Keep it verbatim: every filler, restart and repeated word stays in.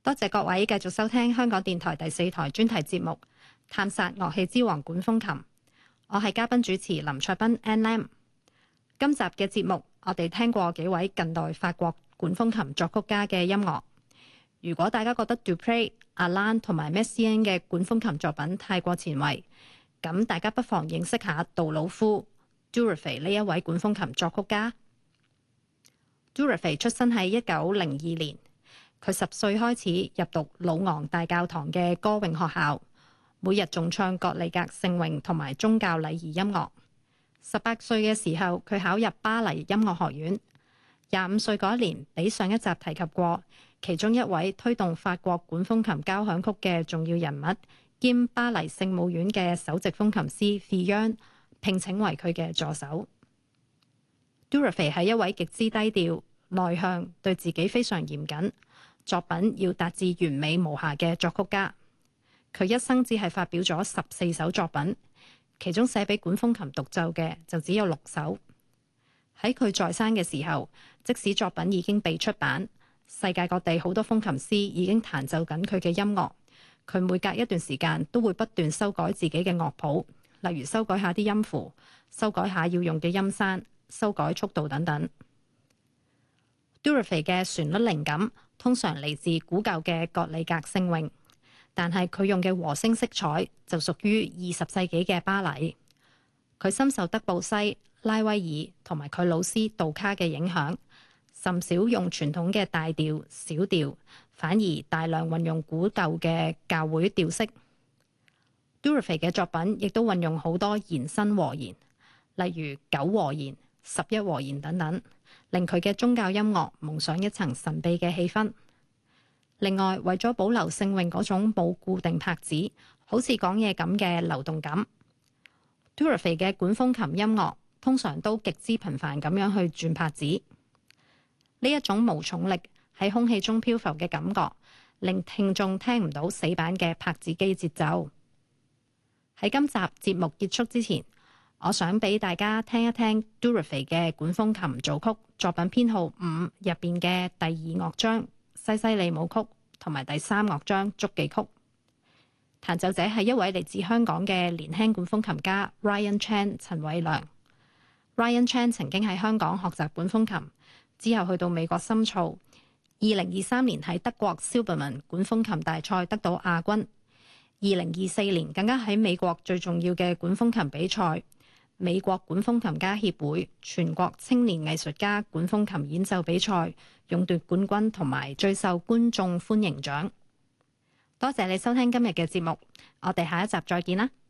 多謝各位繼續收聽香港電台第四台專題節目《探索樂器之王管風琴》。我係嘉賓主持林卓斌 Ann Lam。今集嘅節目，我哋聽過幾位近代法國管風琴作曲家嘅音樂。如果大家覺得 Dupre、Alan 同埋 Messiaen 嘅管風琴作品太過前衛，咁大家不妨認識下杜魯夫 Durufay 呢一位管風琴作曲家。Durufay 出生喺一九零二年。佢十歲開始入讀魯昂大教堂嘅歌詠學校，每日仲唱葛利格聖詠同埋宗教禮儀音樂。十八歲嘅時候，佢考入巴黎音樂學院。廿五歲嗰一年，比上一集提及過，其中一位推動法國管風琴交響曲嘅重要人物，兼巴黎聖母院嘅首席風琴師 Fillion 聘請為佢嘅助手。Durufay 係一位極之低調、內向，對自己非常嚴謹，作品要達至完美無瑕嘅作曲家。佢一生只係發表咗十四首作品，其中寫俾管風琴獨奏嘅就只有六首。喺佢在生嘅時候，即使作品已經被出版，世界各地好多風琴師已經彈奏緊佢嘅音樂。佢每隔一段時間都會不斷修改自己嘅樂譜，例如修改下啲音符，修改下要用嘅音山，修改速度等等。Durufay 嘅旋律靈感通常嚟自古舊嘅葛利格聖詠，但係佢用嘅和聲色彩就屬於二十世紀嘅巴黎。佢深受德布西、拉威爾同埋佢老師杜卡嘅影響，甚少用傳統嘅大調、小調，反而大量運用古舊嘅教會調式。Durufay 嘅作品亦都運用好多延伸和弦，例如九和弦、十一和弦等等，令佢嘅宗教音樂蒙上一層神秘嘅氣氛。另外，為咗保留聖詠嗰種冇固定拍子，好似講嘢咁嘅流動感， Durufay 嘅管風琴音樂通常都極之頻繁咁樣去轉拍子。呢一種無重力喺空氣中漂浮嘅感覺，令聽眾聽唔到死板嘅拍子機節奏。喺今集節目結束之前，我想俾大家聽一聽 Durufay 嘅管風琴組曲作品編號五入邊嘅第二樂章西西里舞曲同埋第三樂章足記曲。彈奏者係一位嚟自香港嘅年輕管風琴家 Ryan Chan 陳偉良。Ryan Chan 曾經喺香港學習管風琴，之後去到美國深造。二零二三年喺德國 Silbermann 管風琴大賽得到亞軍。二零二四年更加喺美國最重要嘅管風琴比賽美國管風琴家協會全國青年藝術家管風琴演奏比賽勇奪冠軍同埋最受觀眾歡迎獎。多謝你收聽今日嘅節目，我哋下一集再見啦。